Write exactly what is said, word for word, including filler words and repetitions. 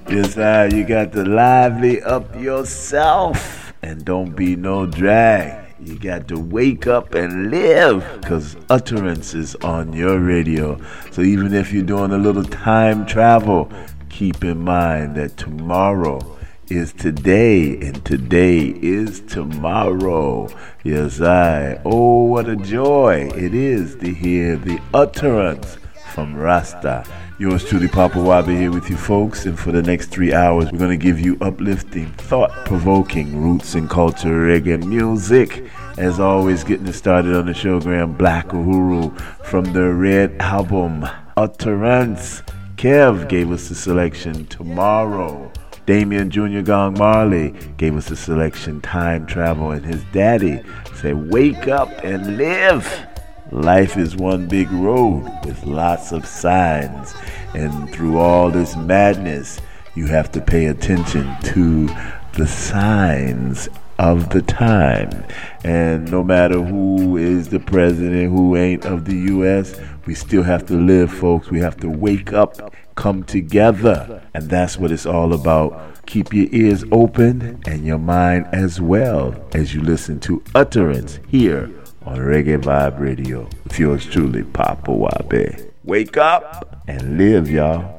Yes, I, you got to lively up yourself and don't be no drag. You got to wake up and live, because Utterance is on your radio. So even if you're doing a little time travel, keep in mind that tomorrow is today and today is tomorrow. Yes, I. Oh, what a joy it is to hear the Utterance from Rasta. Yours truly, Papa Wabe, here with you folks, and for the next three hours we're going to give you uplifting, thought-provoking roots and culture reggae music. As always, getting it started on the showgram Black Uhuru from the Red Album Utterance. Kev gave us the selection Tomorrow. Damian Junior Gong Marley gave us the selection Time Travel, and his daddy said wake up and live. Life is one big road with lots of signs, and through all this madness, you have to pay attention to the signs of the time. And no matter who is the president, who ain't of the U S, we still have to live, folks. We have to wake up, come together, and that's what it's all about. Keep your ears open and your mind as well as you listen to Utterance here on Reggae Vibe Radio with yours truly, Papa Wabe. Wake up and live, y'all.